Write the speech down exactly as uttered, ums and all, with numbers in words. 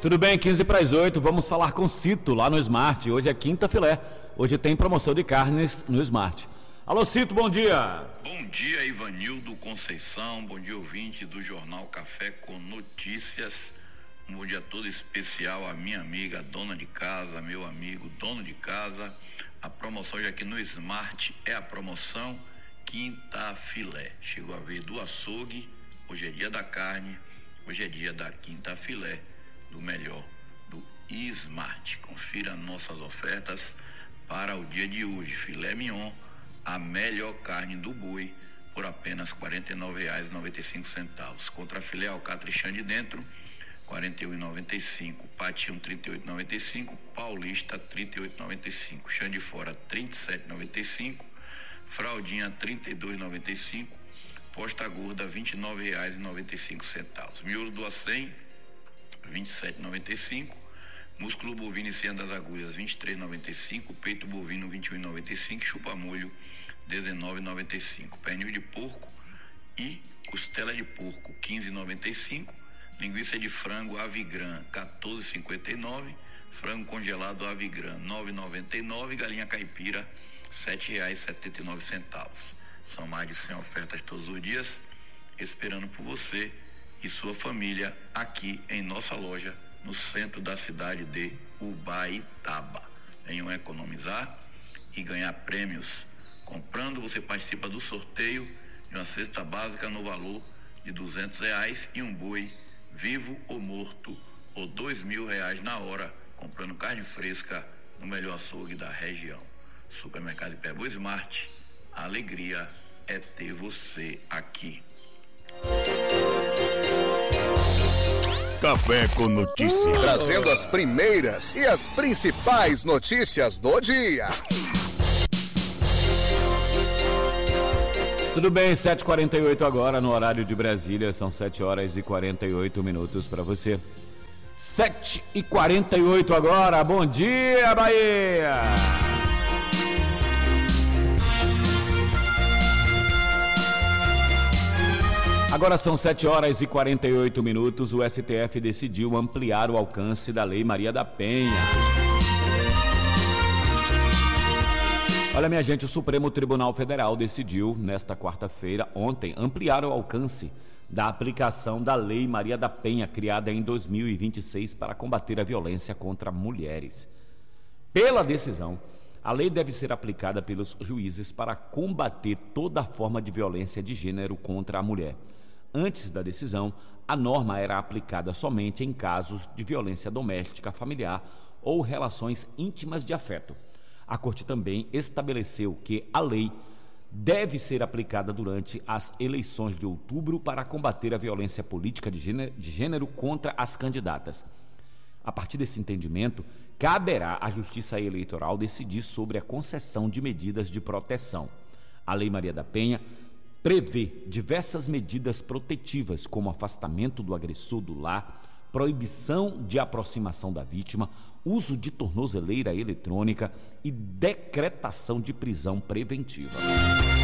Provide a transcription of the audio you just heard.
Tudo bem, quinze para as oito, vamos falar com Cito lá no Smart. Hoje é quinta filé, hoje tem promoção de carnes no Smart. Alô Cito, bom dia. Bom dia, Ivanildo Conceição, bom dia ouvinte do Jornal Café com Notícias. Um bom dia todo especial à minha amiga dona de casa, meu amigo dono de casa. A promoção hoje aqui no Smart é a promoção Quinta Filé. Chegou a vez do açougue, hoje é dia da carne, hoje é dia da Quinta Filé, do melhor, do Smart. Confira nossas ofertas para o dia de hoje. Filé mignon, a melhor carne do boi, por apenas quarenta e nove reais e noventa e cinco centavos. Contra filé alcatrechã de dentro, quarenta e um reais e noventa e cinco centavos. Patinho, trinta e oito reais e noventa e cinco centavos. Paulista, trinta e oito reais e noventa e cinco centavos. Chã de fora, trinta e sete reais e noventa e cinco centavos. Fraldinha, trinta e dois reais e noventa e cinco centavos. Posta gorda, vinte e nove reais e noventa e cinco centavos. Miolo do acém, vinte e sete reais e noventa e cinco centavos. Músculo bovino e senha das agulhas, vinte e três reais e noventa e cinco centavos. Peito bovino, vinte e um reais e noventa e cinco centavos. Chupa-molho, dezenove reais e noventa e cinco centavos. Pernil de porco e costela de porco, quinze reais e noventa e cinco centavos. Linguiça de frango Avigran, quatorze reais e cinquenta e nove centavos. Frango congelado Avigran, nove reais e noventa e nove centavos. Galinha caipira, sete reais e setenta e nove centavos. São mais de cem ofertas todos os dias, esperando por você e sua família aqui em nossa loja, no centro da cidade de Ubaitaba. Venham economizar e ganhar prêmios. Comprando, você participa do sorteio de uma cesta básica no valor de duzentos reais e um boi vivo ou morto, ou dois mil reais na hora, comprando carne fresca no melhor açougue da região. Supermercado Hiperboa Smart, a alegria é ter você aqui. Café com Notícias. Trazendo as primeiras e as principais notícias do dia. Tudo bem, sete e quarenta e oito agora no horário de Brasília, são sete horas e quarenta e oito minutos para você. sete e quarenta e oito agora, bom dia Bahia! Agora são sete horas e quarenta e oito minutos, o S T F decidiu ampliar o alcance da Lei Maria da Penha. Olha, minha gente, o Supremo Tribunal Federal decidiu, nesta quarta-feira, ontem, ampliar o alcance da aplicação da Lei Maria da Penha, criada em dois mil e vinte e seis para combater a violência contra mulheres. Pela decisão, a lei deve ser aplicada pelos juízes para combater toda forma de violência de gênero contra a mulher. Antes da decisão, a norma era aplicada somente em casos de violência doméstica, familiar ou relações íntimas de afeto. A Corte também estabeleceu que a lei deve ser aplicada durante as eleições de outubro para combater a violência política de gênero, de gênero contra as candidatas. A partir desse entendimento, caberá à Justiça Eleitoral decidir sobre a concessão de medidas de proteção. A Lei Maria da Penha prevê diversas medidas protetivas, como afastamento do agressor do lar, proibição de aproximação da vítima, uso de tornozeleira eletrônica e decretação de prisão preventiva.